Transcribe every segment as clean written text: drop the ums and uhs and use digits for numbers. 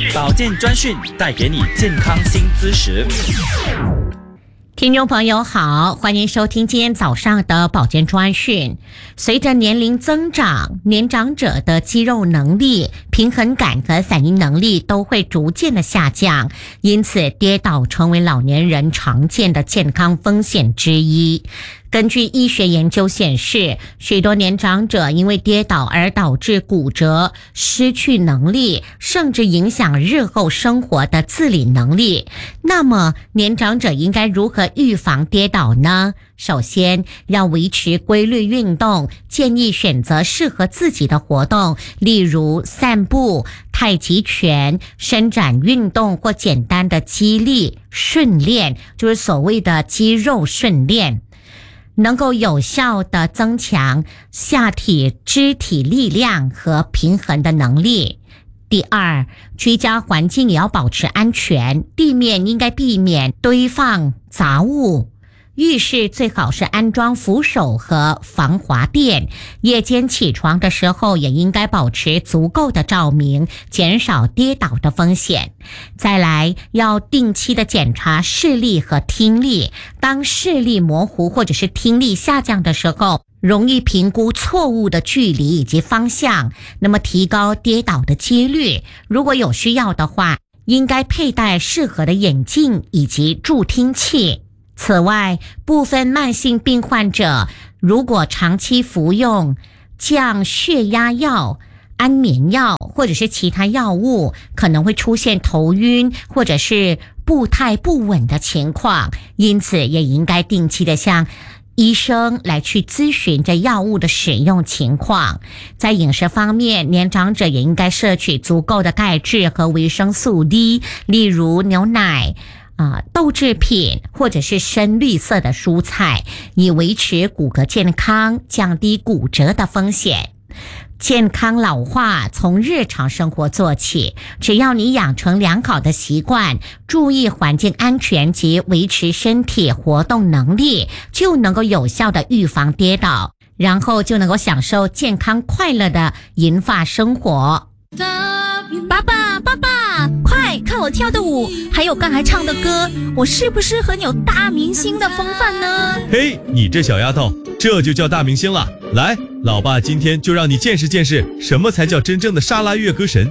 保健专讯带给你健康新知识。 听众朋友好，欢迎收听今天早上的保健专讯。随着年龄增长，年长者的肌肉能力、平衡感和反应能力都会逐渐的下降，因此跌倒成为老年人常见的健康风险之一。根据医学研究显示，许多年长者因为跌倒而导致骨折、失去能力，甚至影响日后生活的自理能力。那么，年长者应该如何预防跌倒呢？首先，要维持规律运动，建议选择适合自己的活动，例如散步、太极拳、伸展运动或简单的肌力训练，就是所谓的肌肉训练，能够有效地增强下体肢体力量和平衡的能力。第二，居家环境也要保持安全，地面应该避免堆放杂物。浴室最好是安装扶手和防滑垫，夜间起床的时候也应该保持足够的照明，减少跌倒的风险。再来，要定期的检查视力和听力，当视力模糊或者是听力下降的时候，容易评估错误的距离以及方向，那么提高跌倒的几率。如果有需要的话，应该佩戴适合的眼镜以及助听器。此外，部分慢性病患者如果长期服用降血压药、安眠药或者是其他药物，可能会出现头晕或者是步态不稳的情况，因此也应该定期的向医生来去咨询这药物的使用情况。在饮食方面，年长者也应该摄取足够的钙质和维生素 D， 例如牛奶、豆制品或者是深绿色的蔬菜，以维持骨骼健康，降低骨折的风险。健康老化从日常生活做起，只要你养成良好的习惯，注意环境安全及维持身体活动能力，就能够有效的预防跌倒，然后就能够享受健康快乐的银发生活。 爸爸，快看我跳的舞，还有刚才唱的歌，我是不是很有大明星的风范呢？ 嘿，你这小丫头，这就叫大明星了。来，老爸今天就让你见识见识，什么才叫真正的沙拉越歌神。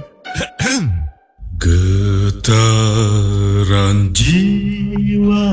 Getaran jiwa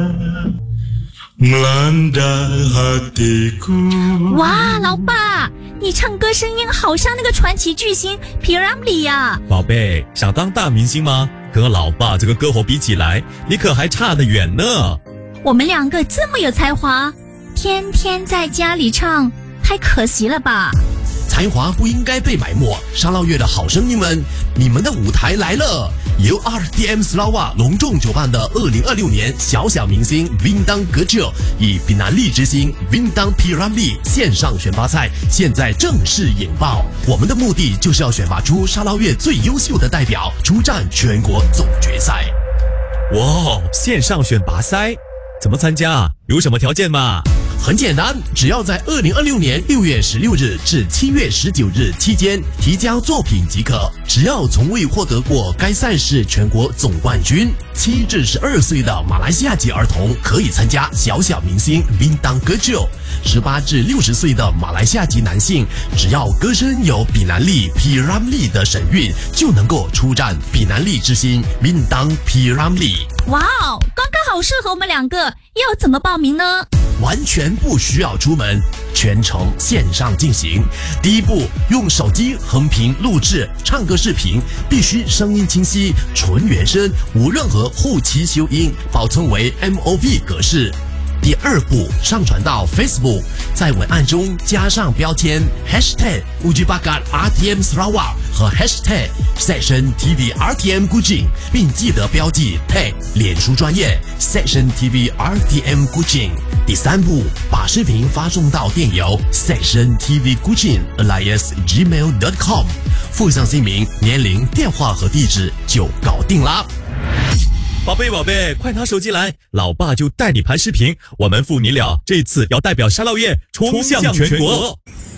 melanda hatiku。 哇，老爸，你唱歌声音好像那个传奇巨星 P.Ramlee 呀！ 宝贝，想当大明星吗？和老爸这个歌喉比起来，你可还差得远呢。 我们两个这么有才华，天天在家里唱，太可惜了吧？ 才华不应该被埋没，沙捞越的好声音们，你们的舞台来了！由 RTM Sarawak 隆重主办的2026年小小明星 Bintang Kecil 与比南利之星 Bintang P.Ramlee 线上选拔赛现在正式引爆。我们的目的就是要选拔出沙捞越最优秀的代表，出战全国总决赛。 哇，线上选拔赛怎么参加？有什么条件吗？ 很简单，只要在2026年6月16日至7月19日期间提交作品即可。只要从未获得过该赛事全国总冠军，7至12岁的马来西亚籍儿童可以参加小小明星 Bintang Kecil。18至60岁的马来西亚籍男性，只要歌声有比南利 P.Ramlee 的神韵，就能够出战比南利之星 Bintang P.Ramlee。 哇哦，刚刚好适合我们两个，要怎么报名呢？ 完全不需要出门，全程线上进行。第一步，用手机横屏录制唱歌视频，必须声音清晰，纯原声，无任何后期修音，保存为 MOV 格式。第二步，上传到 Facebook， 在文案中加上标签 #UjiBakat_RTM Sarawak 和 #SectionTV_RTM Kuching， 并记得标记 tag 脸书专业 SectionTV_RTM Kuching。第三步，把视频发送到电邮 sectiontvkuching@gmail.com， 附上姓名、年龄、电话和地址就搞定啦。 宝贝，快拿手机来，老爸就带你拍视频，我们父女俩这次要代表沙捞越冲向全国。